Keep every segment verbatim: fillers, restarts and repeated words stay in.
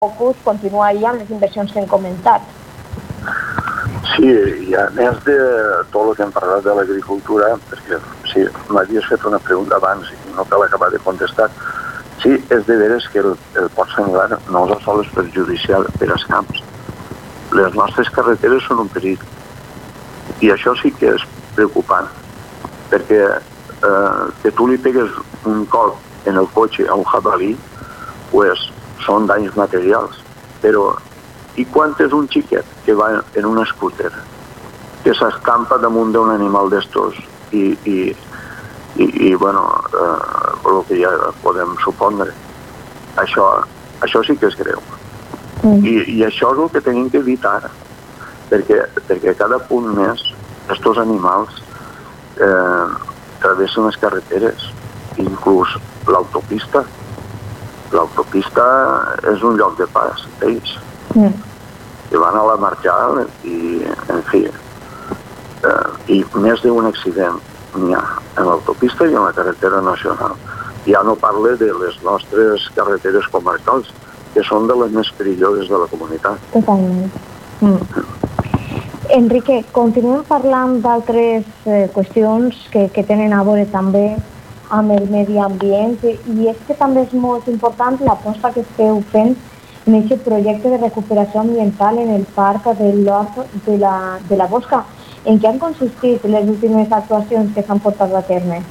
focus continua ahir amb les inversions que hem comentat. Sí, i a més de tot el que hem parlat de l'agricultura, perquè sí, m'havies fet una pregunta abans i no te l'he acabat de contestar, sí, és de veres que el, el port senglar no és sol és perjudicial per als camps. Les nostres carreteres són un perill. I això sí que és preocupant, perquè eh, que tu li pegues un colp en el cotxe a un jabalí, pues, són danys materials. Però, i quan és un xiquet que va en un scooter, que s'escampa damunt d'un animal d'estos i, i, i, i bueno, eh, el que ja podem supondre, això, això sí que és greu. Mm. I, I això és el que tenim que evitar, perquè, perquè cada punt més estos animals eh, travessen les carreteres, inclús l'autopista. L'autopista és un lloc de pas d'ells. Mm. Que van a la marxal i, en fi, eh, i més d'un accident n'hi ha en l'autopista i en la carretera nacional. Ja no parle de les nostres carreteres comarcals, que són de les més perilloses de la comunitat. Totalment. Mm. Enrique, continuem parlant d'altres eh, qüestions que, que tenen a veure també amb el medi ambient, i és que també és molt important l'aposta que esteu fent en aquest projecte de recuperació ambiental en el parc de l'Hort de, la, de la Bosca. En què han consistit les últimes actuacions que s'han portat a terme?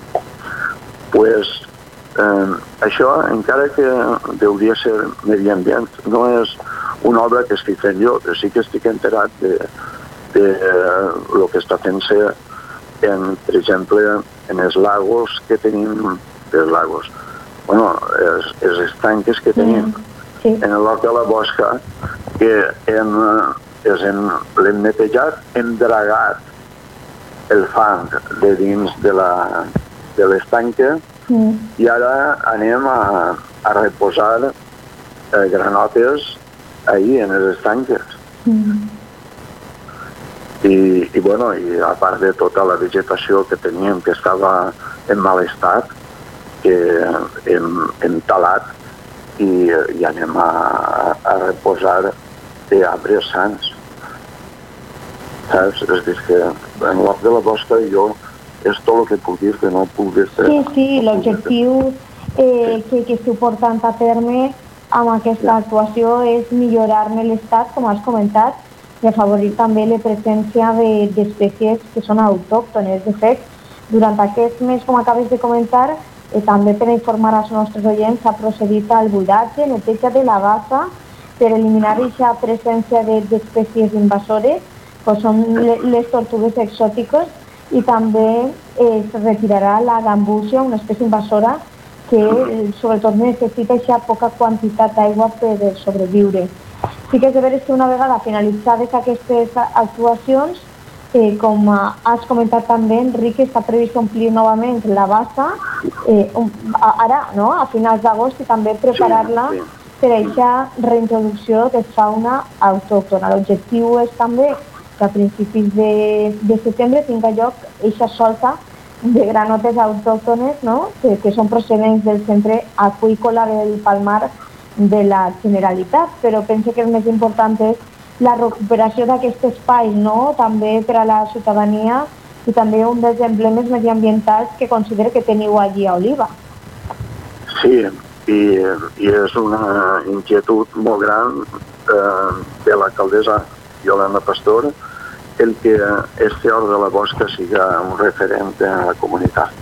Pues, eh, això, encara que hauria ser medi ambient, no és una obra que estic fent jo, però sí que estic enterat de, de el que està fent-se, en, per exemple, en els lagos que tenim, els lagos, bueno, els, els estanques que tenim, mm. Sí. En l'Hort de la Bosca, que hem, hem, l'hem netejat, hem dragat el fang de dins de l'estanca mm. i ara anem a, a reposar eh, granotes ahí en les estanques. Mm. I, i, bueno, i a part de tota la vegetació que teníem, que estava en mal estat, que hem, hem talat i, i anem a, a reposar d'arbres sants. Saps? És a dir, que en l'Hort de la Bosca jo és tot el que puc dir, que no puc dir... Sí, sí, l'objectiu eh, que, que esteu portant a terme amb aquesta actuació és millorar-ne l'estat, com has comentat, i afavorir també la presència d'espècies que són autòctones. De fet, durant aquest mes, com acabes de comentar, eh, també per informar als nostres oients, s'ha procedit al buidatge, neteja de la bassa, per eliminar aquesta presència d'espècies invasores, que són les tortugues exòtiques, i també eh, es retirarà la gambúsia, una espècie invasora que eh, sobretot necessita aquesta poca quantitat d'aigua per sobreviure. Sí que és de veres que una vegada finalitzades aquestes actuacions, eh, com has comentat també, Enrique, està previst omplir novament la bassa, eh, ara, no?, a finals d'agost, i també preparar-la sí, sí. per a aquesta reintroducció de fauna autòctona. L'objectiu és també que a principis de, de setembre tingui lloc aquesta solta de granotes autòctones, no?, que, que són procedents del centre aqüícola del Palmar de la Generalitat, però penso que el més important és la recuperació d'aquest espai, no?, també per a la ciutadania, i també un dels emblemes mediambientals que considero que teniu allí a Oliva. Sí, i, i és una inquietud molt gran eh, de l'alcaldessa Yolanda Pastor el que este Hort de la Bosca siga un referent en la comunitat.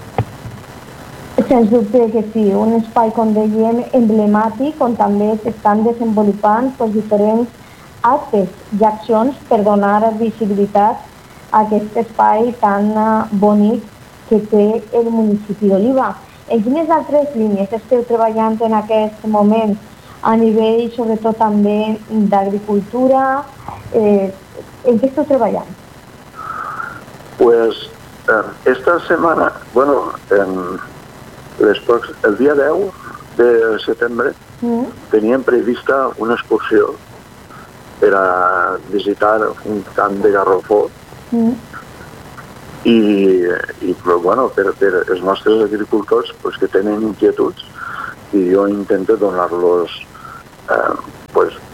Sens dubte que sí, un espai, com dèiem, emblemàtic, on també s'estan desenvolupant pues, diferents actes i accions per donar visibilitat a aquest espai tan bonic que té el municipi d'Oliva. En quines altres línies esteu treballant en aquest moment a nivell, sobretot també, d'agricultura? Eh, en què esteu treballant? Pues, eh, esta setmana, bueno, en les prox... el dia deu de setembre mm. teníem prevista una excursió per a visitar un camp de garrofó mm. i, i però, bueno, per, per els nostres agricultors pues, que tenen inquietuds, i jo intento donar-los eh,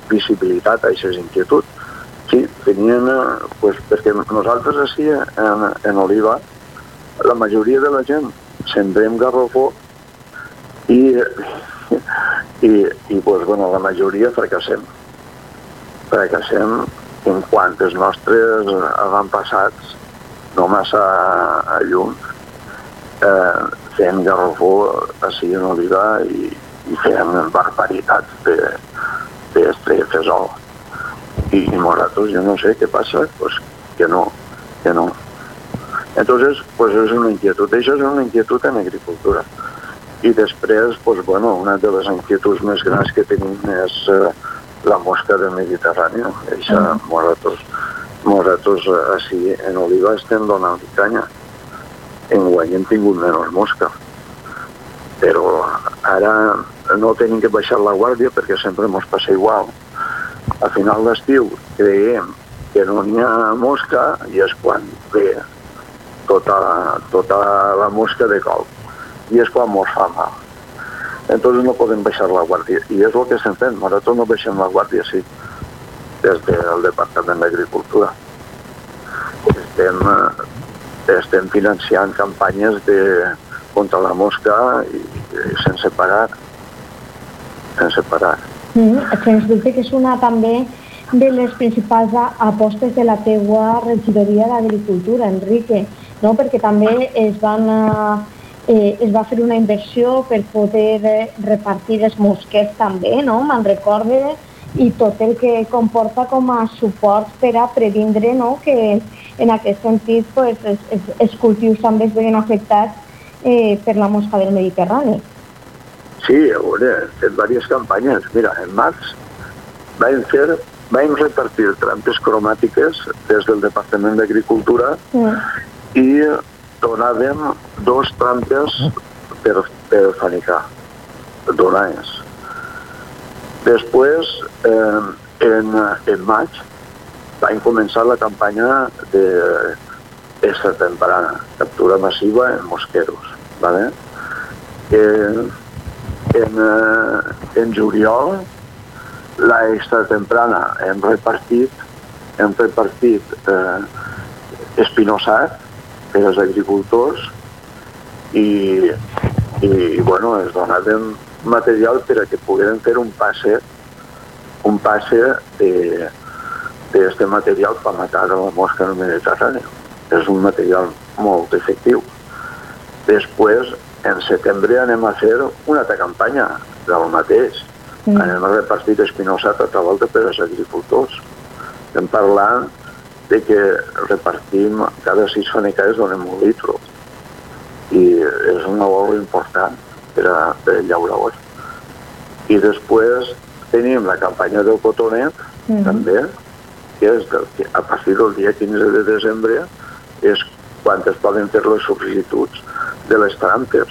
visibilitat a aquestes inquietuds. Sí, tenien, pues, perquè nosaltres així en, en Oliva, la majoria de la gent sembrem garrofó i, i, i pues, bueno, la majoria fracassem. Fracassem en quant els nostres avantpassats, no massa a lluny, eh, fent garrofó així en Oliva i, i fent barbaritats de, de estrella fesol. Y, y Moratos, yo no sé qué pasa, pues que no, que no. Entonces, pues es una inquietud, això és una inquietud en agricultura. I després, pues bueno, una de les inquietuds més grans que tenim és eh, la mosca del Mediterrani. Eixa, uh -huh. Moratos, Moratos així en Oliva estem donant canya. Enguany hem tingut menys mosca. Però ara no tenim que baixar la guàrdia perquè sempre mos passa igual. A final d'estiu creiem que no n'hi ha mosca i és quan ve tota, tota la mosca de col i és quan mos fa mal. Entonces no podem baixar la guàrdia i és el que estem fent. Morató no baixem la guàrdia, sí, des del Departament d'Agricultura. Estem, estem financiant campanyes de, contra la mosca i, i sense parar, sense parar. Mm, sens dubte que és una també de les principals apostes de la teua regidoria d'Agricultura, Enrique, no? Perquè també es, van, eh, es va fer una inversió per poder repartir els mosquets també, no? Me'n recorde, i tot el que comporta com a suport per a previndre, no? Que en aquest sentit pues, els, els cultius també es veien afectats eh, per la mosca del Mediterrani. Sí, a veure, hem fet diverses campanyes. Mira, en març vam fer, vam repartir trampes cromàtiques des del Departament d'Agricultura mm. i donàvem dos trampes per, per fanicar, donades. Després, eh, en, en maig, vam començar la campanya de extra temprana, captura massiva en mosqueros, ¿vale? Eh, En, en juliol, la extra temprana hem repartit, hem repartit eh, espinosat per als agricultors i, i bueno, es donàvem material per a que pogueren fer un passe, un passe de d'aquest material per matar la mosca en el Mediterrani. És un material molt efectiu. Després, en setembre anem a fer una altra campanya del mateix. Mm. Anem a repartir espinosat a tal volta per als agricultors. Estem parlant de que repartim cada sis fanicades donem un litro. I és una obra important per a, per a llaurador. I després tenim la campanya del cotonet, mm. també, que és del, que a partir del dia quinze de desembre és quan es poden fer les sol·licituds de les trampes.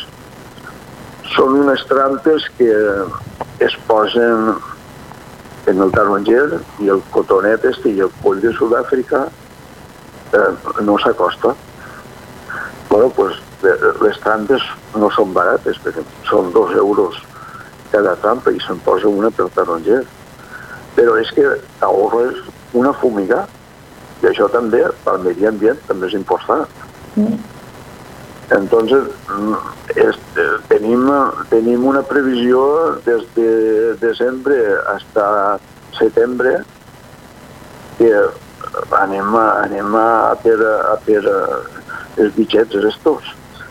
Són unes trampes que es posen en el taronger i el cotonet este i el poll de Sud-àfrica eh, no s'acosta. Bueno, pues, les trampes no són barates, perquè són dos euros cada trampa i se'n posa una pel taronger. Però és que t'ahorres una fumiga i això també, pel medi ambient, també és important. Mm. Entonces, es, tenim, tenim una previsió des de desembre hasta setembre que anem a, anem a per, a per els bitxets estos.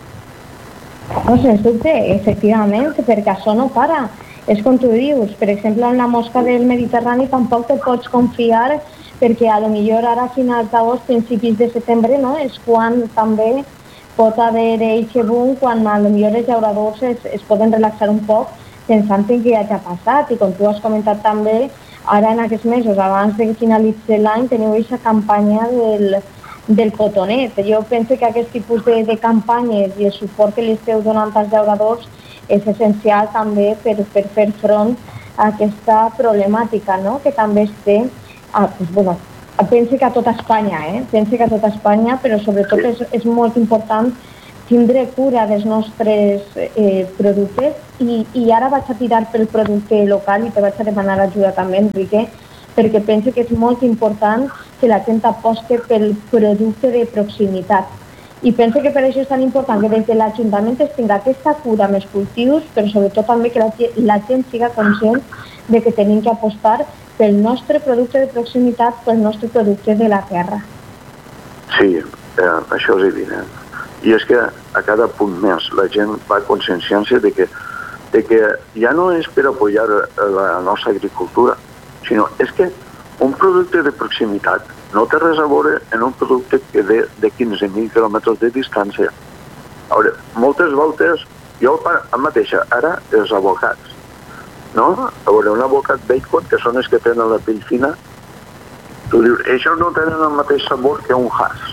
No, sens dubte, efectivament, perquè això no para. És com tu dius, per exemple, en la mosca del Mediterrani tampoc te pots confiar perquè a lo millor ara a finals d'agost, principis de setembre, no? És quan també pot haver eixe boom, quan a lo millor els llauradors es, es poden relaxar un poc pensant en què ja ha passat. I com tu has comentat també, ara en aquests mesos, abans de que finalitzi l'any, teniu aquesta campanya del, del cotonet. Jo penso que aquest tipus de, de campanyes i el suport que li esteu donant als llauradors és essencial també per, per fer front a aquesta problemàtica, no? Que també es té, ah, pues, bueno, penso que a tota Espanya, eh? penso que a tota Espanya, però sobretot és, és molt important tindre cura dels nostres eh, productes i, i ara vaig a tirar pel producte local i te vaig a demanar ajuda també, Enrique, perquè penso que és molt important que la gent aposti pel producte de proximitat. I penso que per això és tan important que des de l'Ajuntament es tingui aquesta cura amb els cultius, però sobretot també que la, la gent siga conscient de que tenim que apostar pel nostre producte de proximitat, pel nostre producte de la terra. Sí, eh, això és evident. I és que a cada punt més la gent va a conscienciar-se de que, de que ja no és per apoyar la nostra agricultura, sinó és que un producte de proximitat no té res a veure en un producte que ve de quinze mil quilòmetres de distància. A veure, moltes voltes, jo a mateixa, ara els abocats, no? A veure, un abocat bacon, que són els que tenen la pell fina, tu dius, això no tenen el mateix sabor que un has.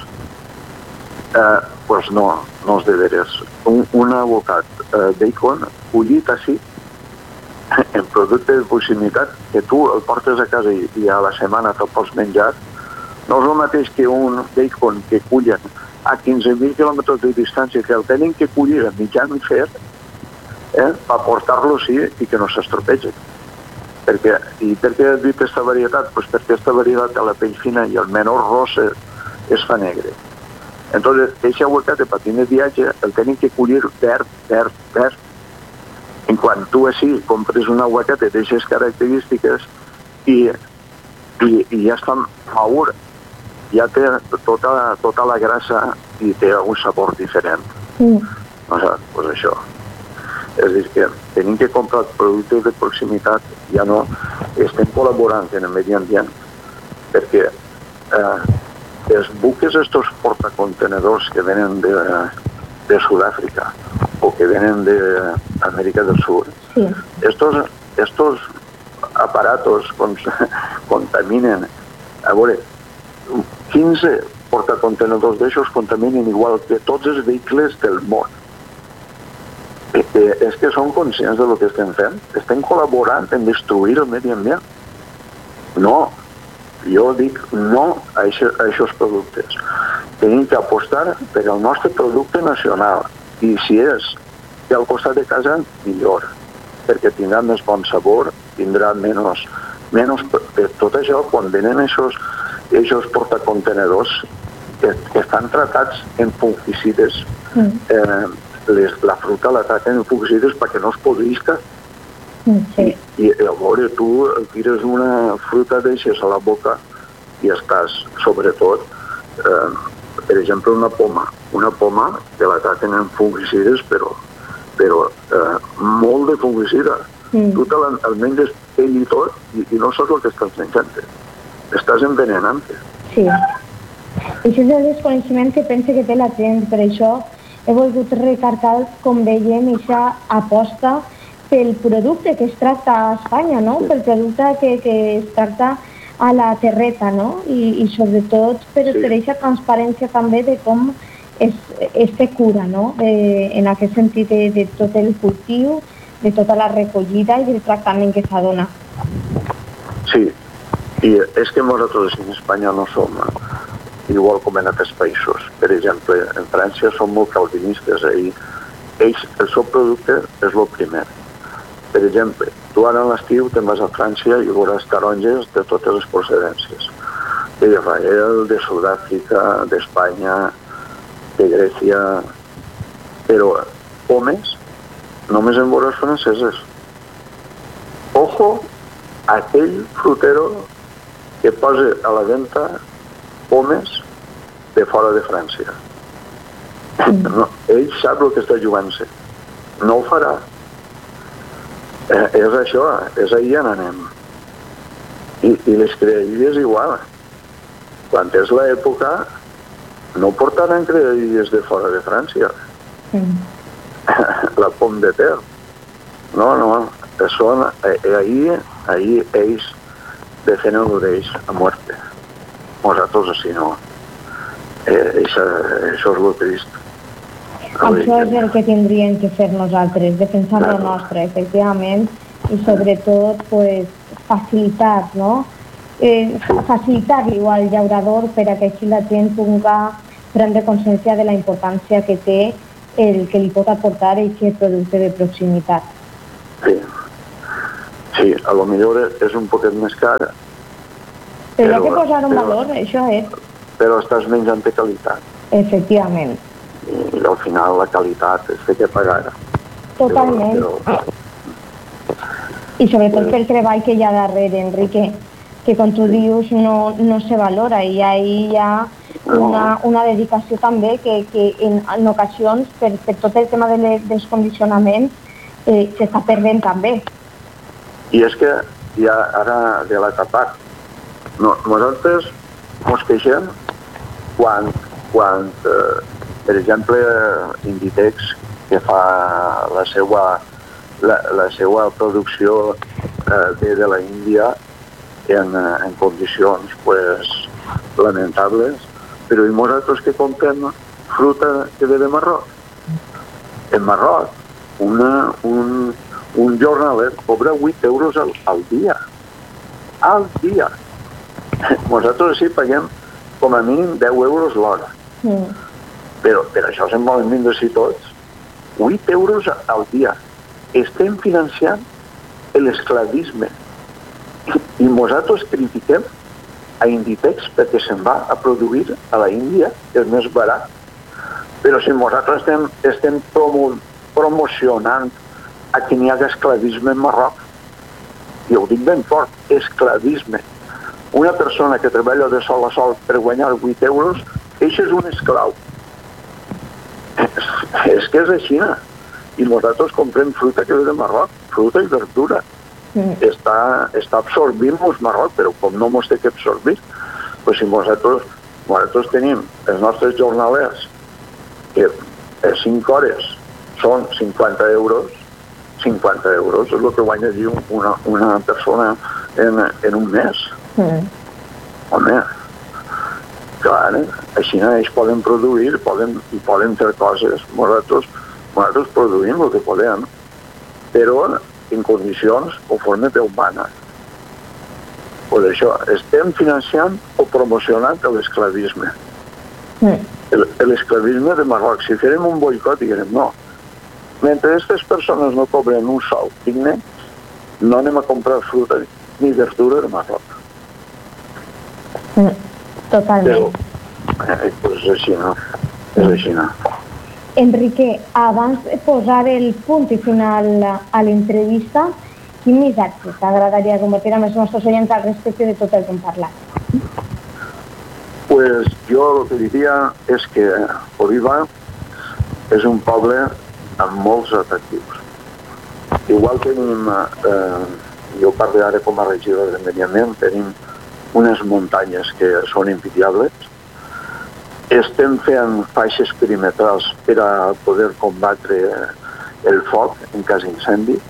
Eh, pues no, no és de veres. Un, un abocat eh, bacon, collit així, en producte de proximitat, que tu el portes a casa i, i a la setmana te'l pots menjar, no és el mateix que un bacon que cullen a quinze mil quilòmetres de distància, que el tenen que collir a mitjan fer, eh, per portar-lo sí i que no s'estropegi. Perquè, I per què he dit aquesta varietat? Pues perquè aquesta varietat té la pell fina i el menor rosa es fa negre. Entonces, aquest aguacate de patín de viatge el tenen que collir verd, verd, verd. En quan tu així compres un aguacate d'aquestes característiques i, i, i ja està madura, ja té tota, tota la grassa i té un sabor diferent. Mm. O sigui, doncs això. És a dir, que tenim que comprar productes de proximitat, ja no estem col·laborant en el medi ambient, perquè eh, els buques, estos portacontenedors que venen de, de Sud-àfrica o que venen d'Amèrica del Sud, sí. estos, estos aparatos contaminen. A veure, quinze portacontenedors d'aixòs contaminen igual que tots els vehicles del món. Eh, és que som conscients del que estem fent? Estem col·laborant en destruir el medi ambient? No. Jo dic no a aquests productes. Tenim que apostar per al nostre producte nacional. I si és que al costat de casa, millor. Perquè tindrà més bon sabor, tindrà menys... menys tot això, quan venen aquests portacontenedors que, que estan tratats en fungicides, mm. eh, les, la fruta la traten en fungicides perquè no es podrisca. Sí. I, i a veure, tu tires una fruta d'aixes a la boca i estàs, sobretot, eh, per exemple, una poma. Una poma que la traten en fungicides, però, però eh, molt de fungicida. Mm. Tu te l'almenges pell i tot i, i no saps el que estàs menjant. Estàs envenenant. Sí. Això és el desconeixement que pensa que té la gent. Per això he volgut recartar, com dèiem, aquesta aposta pel producte que es tracta a Espanya, no? Pel producte que, que es tracta a la terreta, no? I, i sobretot per, sí. per aquesta transparència també de com es, es té cura, no? De, en aquest sentit de, de tot el cultiu, de tota la recollida i del tractament que s'adona. Sí, i és que nosaltres en Espanya no som igual com en altres països. Per exemple, en França som molt calvinistes i ells, el seu producte és el primer. Per exemple, tu ara a l'estiu te'n vas a França i veuràs taronges de totes les procedències. D'Israel, de Sud-àfrica, d'Espanya, de Grècia... Però pomes només en veuràs franceses. Ojo a aquell frutero que posa a la venda pomes de fora de França. No, ell sap el que està jugant-se. No ho farà. Eh, és això, és ahir on anem. I, i les creadilles igual. Quan és l'època, no portaran creadilles de fora de França. Mm. La pom de ter. No, no, són, eh, ahir, ahir ells defenen d'ells a muerte. Nosaltres així no. Eh, això, això és el trist. Això és el que tindríem que fer nosaltres, defensar lo nostre, efectivament, i sobretot pues, facilitar, no? Eh, facilitar-li al llaurador per a que així la gent pugui prendre consciència de la importància que té el que li pot aportar aquest producte de proximitat. Sí, sí, a lo millor és un poquet més cara. Però hi ha que posar un valor, això és. Però estàs menjant de qualitat. Efectivament. I al final la qualitat es té que pagar. Totalment. Però... I sobretot pel treball que hi ha darrere, Enrique, que com tu dius no, no se valora i ahí hi ha una, una dedicació també que, que en, en ocasions per, per tot el tema de dels condicionaments eh, s'està perdent també. I és que ja ara de l'etapat, no, nosaltres ens queixem quan, quan eh, per exemple, Inditex, que fa la seva, la, la seva producció eh, de, de la Índia en, en condicions pues, lamentables, però i nosaltres que comprem fruta que ve de Marroc. En Marroc, una, un, un jornaler cobra vuit euros al, al dia. Al dia. Nosaltres sí paguem com a mínim deu euros l'hora. Mm. Però per això se'n volen vindre si tots. vuit euros al dia. Estem financiant l'esclavisme. I nosaltres critiquem a Inditex perquè se'n va a produir a la Índia, que és més barat. Però si nosaltres estem, estem promo, promocionant a que n'hi haga esclavisme en Marroc, i ho dic ben fort, esclavisme. Una persona que treballa de sol a sol per guanyar vuit euros, això és un esclau. És, és que és així. I nosaltres comprem fruta que ve de Marroc, fruta i verdura. Mm. Està, està absorbint-nos Marroc, però com no mos té que absorbir, pues si nosaltres, nosaltres tenim els nostres jornalers que per cinc hores són cinquanta euros, cinquanta euros és el que guanya allí una, una persona en, en un mes. Mm. Home, clar, eh? Així ells poden produir poden, i poden fer coses. Nosaltres, nosaltres produïm el que podem, però en condicions conforme Déu mana. Per això, estem financiant o promocionant l'esclavisme. Mm. L'esclavisme de Marroc. Si farem un boicot, diguem no. Mentre aquestes persones no cobren un sou digne, no anem a comprar fruta ni verdura de Marroc. Mm. Totalment. Però, eh, pues és així, no? És així, no? Enrique, abans de posar el punt i final a l'entrevista, quin missatge t'agradaria compartir amb els nostres oients al respecte de tot el que hem parlat? Pues jo el que diria és que Oliva és un poble amb molts atractius. Igual tenim, eh, jo parlo ara com a regidor de Medi Ambient, tenim unes muntanyes que són envidiables. Estem fent faixes perimetrals per a poder combatre el foc en cas d'incendi.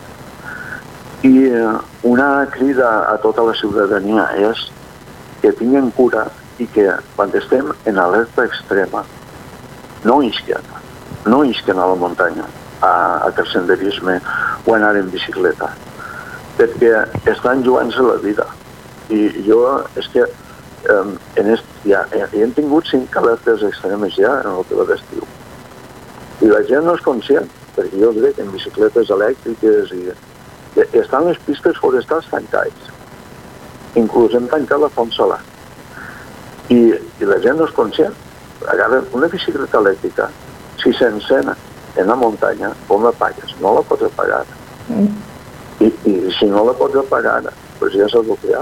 I una crida a tota la ciutadania és que tinguin cura i que quan estem en alerta extrema no isquen, no isquen a la muntanya, a, a fer senderisme o anar en bicicleta, perquè estan jugant-se la vida. I jo és que Um, en est, ja, ja hem tingut cinc alertes extremes ja en el que va d'estiu. I la gent no és conscient, perquè jo crec en bicicletes elèctriques i, i estan les pistes forestals tancades. Inclús hem tancat la Font Salà. I, I la gent no és conscient. Agarra una bicicleta elèctrica, si s'encena en la muntanya, com la pagues? No la pots apagar. Mm. I, I si no la pots apagar, doncs ja s'ha de crear.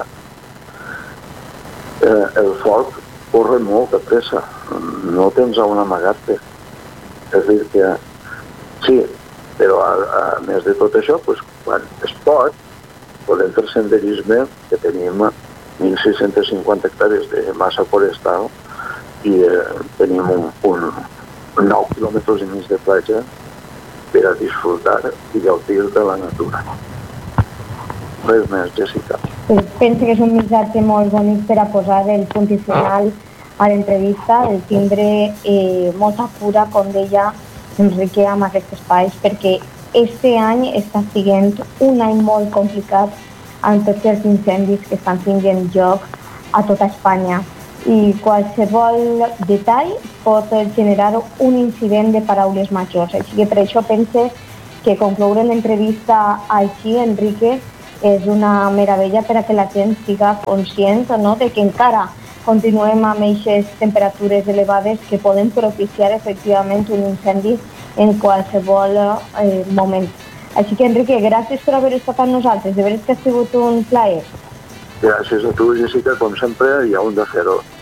Eh, el foc corre molt de pressa, no tens on amagar-te. És a dir que sí, però a, a més de tot això, pues, quan es pot, podem fer senderisme, que tenim mil sis-cents cinquanta hectàrees de massa forestal i eh, tenim un, un, un nou quilòmetres i mig de platja per a disfrutar i gaudir de la natura. Res més, Jessica. Penso que és un missatge molt bonic per a posar el punt i final a l'entrevista, el tindre eh, molta cura, com deia Enrique, amb aquests espais, perquè este any està sent un any molt complicat amb tots els incendis que estan tinguent lloc a tota Espanya. I qualsevol detall pot generar un incident de paraules majors. Així que per això pense que concloure l'entrevista així, Enrique, és una meravella per a que la gent siga conscient, no?, de que encara continuem amb aquestes temperatures elevades que poden propiciar efectivament un incendi en qualsevol eh, moment. Així que, Enrique, gràcies per haver estat amb nosaltres. De veres que ha sigut un plaer. Gràcies a tu, Jessica, com sempre, i a un de fer-ho.